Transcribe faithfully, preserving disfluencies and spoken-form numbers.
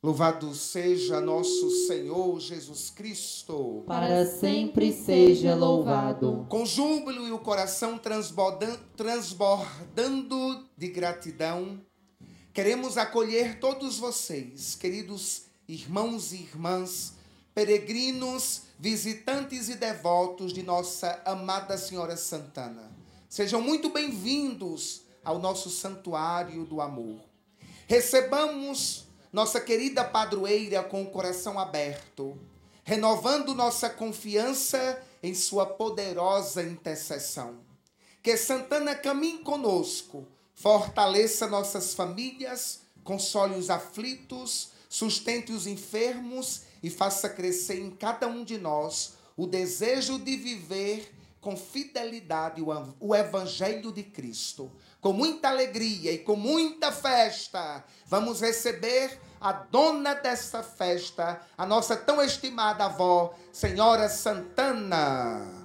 Louvado seja nosso Senhor Jesus Cristo. Para sempre seja louvado. Com júbilo e o coração transbordando, transbordando de gratidão, queremos acolher todos vocês, queridos irmãos e irmãs, peregrinos, visitantes e devotos de nossa amada Senhora Santana. Sejam muito bem-vindos ao nosso Santuário do Amor. Recebamos nossa querida padroeira com o coração aberto, renovando nossa confiança em sua poderosa intercessão. Que Santana caminhe conosco, fortaleça nossas famílias, console os aflitos, sustente os enfermos e faça crescer em cada um de nós o desejo de viver com fidelidade o Evangelho de Cristo. Com muita alegria e com muita festa, vamos receber a dona desta festa, a nossa tão estimada avó, Senhora Santana.